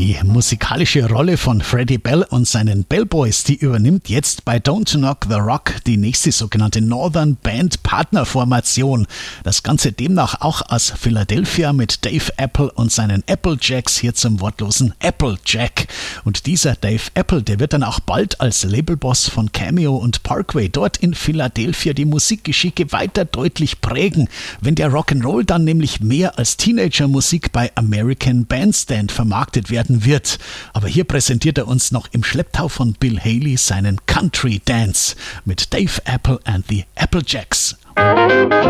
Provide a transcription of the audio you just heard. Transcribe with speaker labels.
Speaker 1: Die musikalische Rolle von Freddie Bell und seinen Bell Boys, die übernimmt jetzt bei Don't Knock the Rock die nächste sogenannte Northern Band Partnerformation. Das Ganze demnach auch aus Philadelphia mit Dave Apple und seinen Applejacks hier zum wortlosen Applejack. Und dieser Dave Apple, der wird dann auch bald als Labelboss von Cameo und Parkway dort in Philadelphia die Musikgeschicke weiter deutlich prägen, wenn der Rock'n'Roll dann nämlich mehr als Teenager-Musik bei American Bandstand vermarktet werden wird. Aber hier präsentiert er uns noch im Schlepptau von Bill Haley seinen Country Dance mit Dave Apple and the Applejacks.